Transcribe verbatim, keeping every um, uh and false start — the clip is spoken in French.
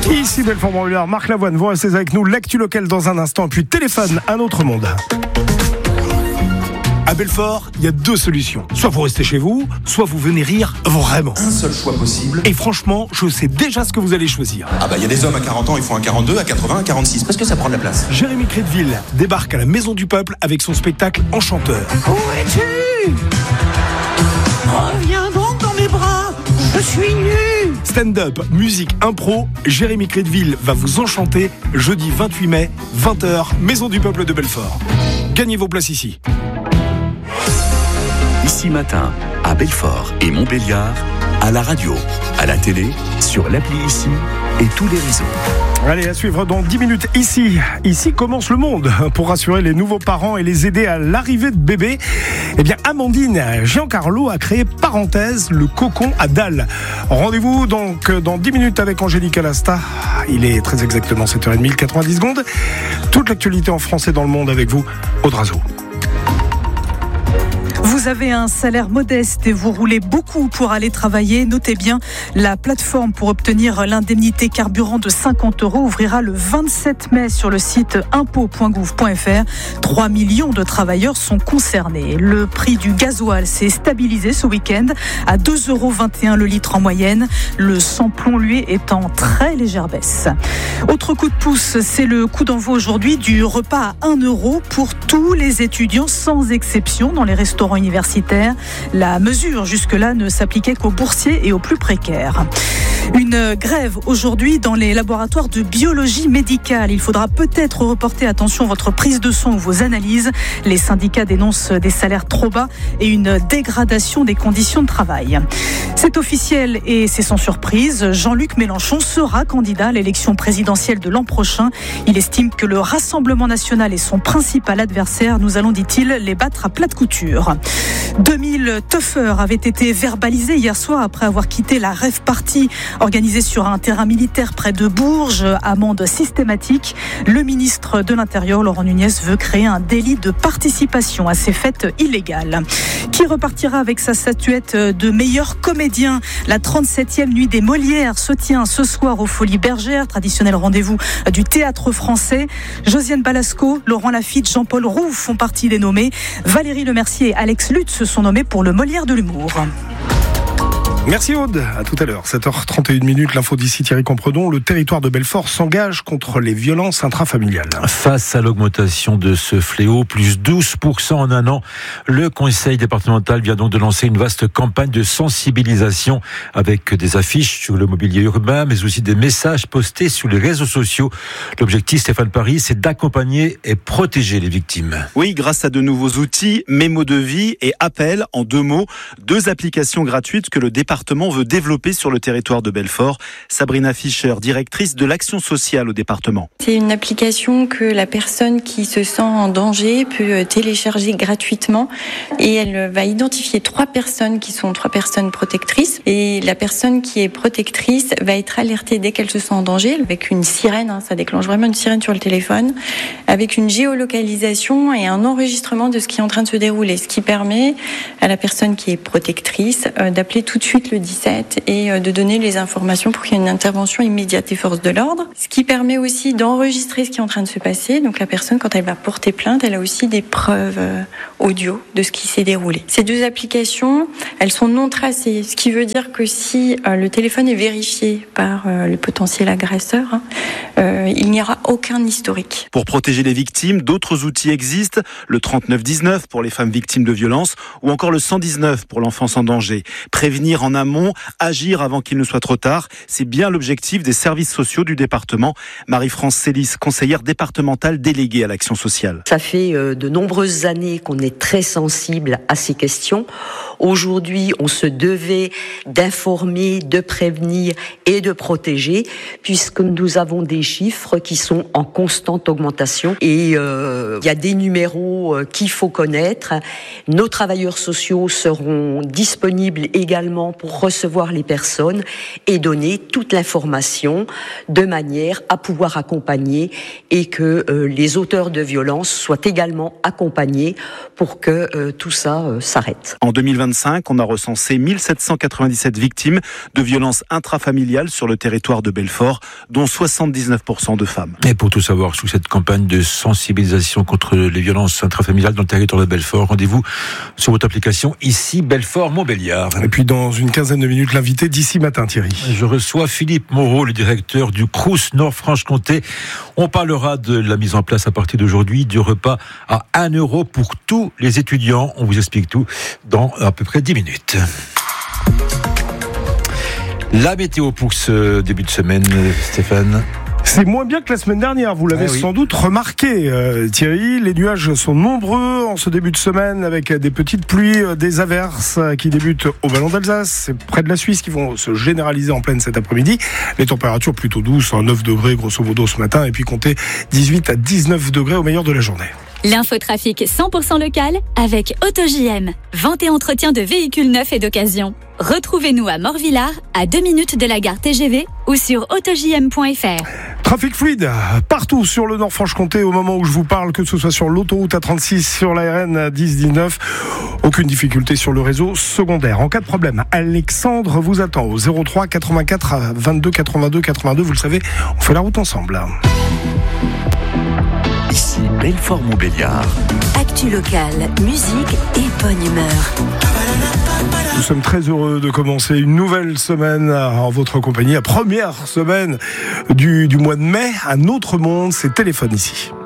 Ici Belfort-Montbéliard, Marc Lavoine, vous restez avec nous. L'actu locale dans un instant, puis téléphone, un autre monde. À Belfort, il y a deux solutions. Soit vous restez chez vous, soit vous venez rire vraiment. Un seul choix possible. Et franchement, je sais déjà ce que vous allez choisir. Ah bah il y a des hommes à quarante ans, ils font un quarante-deux, à quatre-vingts, un quarante-six. Parce que ça prend de la place. Jérémy Crédville débarque à la Maison du Peuple avec son spectacle Enchanteur. Où es-tu ? Reviens donc dans mes bras, je suis nu. Stand-up, musique, impro, Jérémy Crédville va vous enchanter jeudi vingt-huit mai, vingt heures, Maison du Peuple de Belfort. Gagnez vos places ici. Ici Matin, à Belfort et Montbéliard, à la radio, à la télé, sur l'appli Ici et tous les réseaux. Allez, à suivre dans dix minutes ici. Ici commence le monde pour rassurer les nouveaux parents et les aider à l'arrivée de bébés. Eh bien, Amandine Giancarlo a créé Parenthèse, le cocon à dalle. Rendez-vous donc dans dix minutes avec Angélique Alasta. Il est très exactement sept heures trente, quatre-vingt-dix secondes. Toute l'actualité en français dans le monde avec vous, Aude Razo. Vous avez un salaire modeste et vous roulez beaucoup pour aller travailler. Notez bien, la plateforme pour obtenir l'indemnité carburant de cinquante euros ouvrira le vingt-sept mai sur le site impôt point gouv point f r. trois millions de travailleurs sont concernés. Le prix du gasoil s'est stabilisé ce week-end à deux euros vingt et un le litre en moyenne. Le sans-plomb, lui, est en très légère baisse. Autre coup de pouce, c'est le coup d'envoi aujourd'hui du repas à un euro pour tous les étudiants sans exception dans les restaurants universitaires. La mesure jusque-là ne s'appliquait qu'aux boursiers et aux plus précaires. Une grève aujourd'hui dans les laboratoires de biologie médicale. Il faudra peut-être reporter, attention, votre prise de sang ou vos analyses. Les syndicats dénoncent des salaires trop bas et une dégradation des conditions de travail. C'est officiel et c'est sans surprise. Jean-Luc Mélenchon sera candidat à l'élection présidentielle de l'an prochain. Il estime que le Rassemblement national est son principal adversaire. Nous allons, dit-il, les battre à plat de couture. deux mille tuffeurs avaient été verbalisés hier soir après avoir quitté la rave party organisée sur un terrain militaire près de Bourges. Amende systématique. Le ministre de l'Intérieur, Laurent Nunez, veut créer un délit de participation à ces fêtes illégales. Qui repartira avec sa statuette de meilleur comédien ? La trente-septième nuit des Molières se tient ce soir aux Folies Bergères, traditionnel rendez-vous du théâtre français. Josiane Balasco, Laurent Lafitte, Jean-Paul Rouve font partie des nommés. Valérie Lemercier et Alex Lutz se sont nommés pour le Molière de l'humour. Merci Aude, à tout à l'heure, sept heures trente et une minutes, l'info d'ici Thierry Compredon. Le territoire de Belfort s'engage contre les violences intrafamiliales. Face à l'augmentation de ce fléau, plus douze pour cent en un an, le conseil départemental vient donc de lancer une vaste campagne de sensibilisation avec des affiches sur le mobilier urbain, mais aussi des messages postés sur les réseaux sociaux. L'objectif, Stéphane Paris, c'est d'accompagner et protéger les victimes. Oui, grâce à de nouveaux outils, Mémo de vie et Appel, en deux mots, deux applications gratuites que le département veut développer sur le territoire de Belfort. Sabrina Fischer, directrice de l'action sociale au département. C'est une application que la personne qui se sent en danger peut télécharger gratuitement et elle va identifier trois personnes qui sont trois personnes protectrices et la personne qui est protectrice va être alertée dès qu'elle se sent en danger avec une sirène, hein, ça déclenche vraiment une sirène sur le téléphone, avec une géolocalisation et un enregistrement de ce qui est en train de se dérouler, ce qui permet à la personne qui est protectrice euh, d'appeler tout de suite le dix-sept et de donner les informations pour qu'il y ait une intervention immédiate des forces de l'ordre. Ce qui permet aussi d'enregistrer ce qui est en train de se passer. Donc la personne, quand elle va porter plainte, elle a aussi des preuves audio de ce qui s'est déroulé. Ces deux applications, elles sont non tracées, ce qui veut dire que si le téléphone est vérifié par le potentiel agresseur, euh, il n'y aura aucun historique. Pour protéger les victimes, d'autres outils existent. Le trente-neuf dix-neuf pour les femmes victimes de violences ou encore le cent dix-neuf pour l'enfance en danger. Prévenir en amont, agir avant qu'il ne soit trop tard, c'est bien l'objectif des services sociaux du département. Marie-France Célis, conseillère départementale déléguée à l'action sociale. Ça fait de nombreuses années qu'on est très sensible à ces questions. Aujourd'hui, on se devait d'informer, de prévenir et de protéger, puisque nous avons des chiffres qui sont en constante augmentation. Et euh, il y a des numéros qu'il faut connaître. Nos travailleurs sociaux seront disponibles également pour recevoir les personnes et donner toute l'information de manière à pouvoir accompagner et que euh, les auteurs de violences soient également accompagnés pour que euh, tout ça euh, s'arrête. En deux mille vingt-cinq, on a recensé mille sept cent quatre-vingt-dix-sept victimes de violences intrafamiliales sur le territoire de Belfort, dont soixante-dix-neuf pour cent de femmes. Et pour tout savoir sur cette campagne de sensibilisation contre les violences intrafamiliales dans le territoire de Belfort, rendez-vous sur votre application Ici Belfort Montbéliard. Et puis dans une quinzaine de minutes, l'invité d'ici matin, Thierry. Je reçois Philippe Moreau, le directeur du Crous Nord-Franche-Comté. On parlera de la mise en place à partir d'aujourd'hui du repas à un euro pour tous les étudiants. On vous explique tout dans à peu près dix minutes. La météo pour ce début de semaine, Stéphane. C'est moins bien que la semaine dernière, vous l'avez ah oui. sans doute remarqué, euh, Thierry. Les nuages sont nombreux en ce début de semaine avec des petites pluies, euh, des averses euh, qui débutent au Ballon d'Alsace, c'est près de la Suisse, qui vont se généraliser en pleine cet après-midi. Les températures plutôt douces, hein, neuf degrés grosso modo ce matin, et puis comptez dix-huit à dix-neuf degrés au meilleur de la journée. L'infotrafic cent pour cent local avec AutoJM. Vente et entretien de véhicules neufs et d'occasion. Retrouvez-nous à Morvillard, à deux minutes de la gare T G V ou sur auto j m point f r. Trafic fluide partout sur le Nord-Franche-Comté au moment où je vous parle, que ce soit sur l'autoroute A trente-six, sur la R N dix dix-neuf. Aucune difficulté sur le réseau secondaire. En cas de problème, Alexandre vous attend au zéro trois quatre-vingt-quatre vingt-deux quatre-vingt-deux quatre-vingt-deux. Vous le savez, on fait la route ensemble. Ici Belfort-Montbéliard. Actu locale, musique et bonne humeur. Nous sommes très heureux de commencer une nouvelle semaine en votre compagnie. La première semaine du, du mois de mai, un autre monde, c'est Téléphone ici.